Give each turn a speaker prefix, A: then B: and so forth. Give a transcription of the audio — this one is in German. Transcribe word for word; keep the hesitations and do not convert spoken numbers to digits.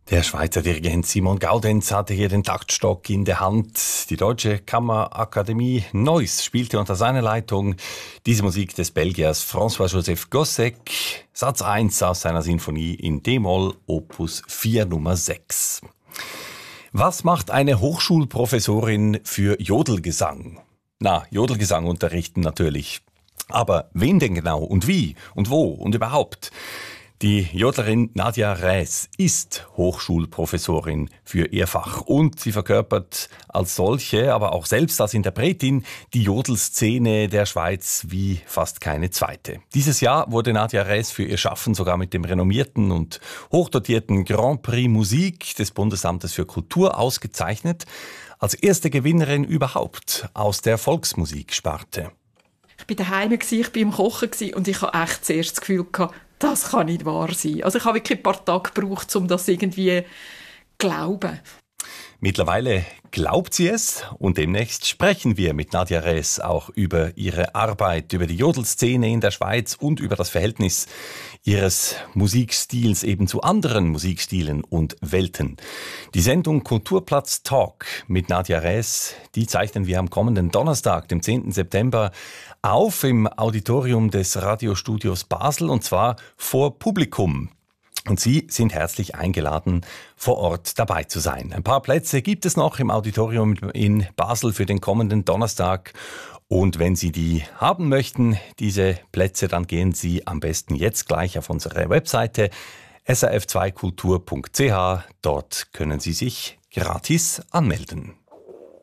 A: Der Schweizer Dirigent Simon Gaudenz hatte hier den Taktstock in der Hand. Die Deutsche Kammerakademie Neuss spielte unter seiner Leitung diese Musik des Belgiers François-Joseph Gossec, Satz eins aus seiner Sinfonie in D-Moll, Opus vier Nummer sechs. Was macht eine Hochschulprofessorin für Jodelgesang? Na, Jodelgesang unterrichten natürlich. Aber wen denn genau und wie und wo und überhaupt? Die Jodlerin Nadja Räs ist Hochschulprofessorin für ihr Fach und sie verkörpert als solche, aber auch selbst als Interpretin die Jodelszene der Schweiz wie fast keine zweite. Dieses Jahr wurde Nadja Räs für ihr Schaffen sogar mit dem renommierten und hochdotierten Grand Prix Musik des Bundesamtes für Kultur ausgezeichnet, als erste Gewinnerin überhaupt aus der Volksmusiksparte.
B: Ich war daheim, ich war im Kochen und ich hatte echt zuerst das Gefühl, das kann nicht wahr sein. Also ich habe wirklich ein paar Tage gebraucht, um das irgendwie zu glauben.
A: Mittlerweile glaubt sie es und demnächst sprechen wir mit Nadja Räs auch über ihre Arbeit, über die Jodelszene in der Schweiz und über das Verhältnis ihres Musikstils eben zu anderen Musikstilen und Welten. Die Sendung Kulturplatz Talk mit Nadja Räs, die zeichnen wir am kommenden Donnerstag, dem zehnten September, auf im Auditorium des Radiostudios Basel und zwar vor Publikum. Und Sie sind herzlich eingeladen, vor Ort dabei zu sein. Ein paar Plätze gibt es noch im Auditorium in Basel für den kommenden Donnerstag. Und wenn Sie die haben möchten, diese Plätze, dann gehen Sie am besten jetzt gleich auf unsere Webseite s r f zwei kultur punkt c h. Dort können Sie sich gratis anmelden.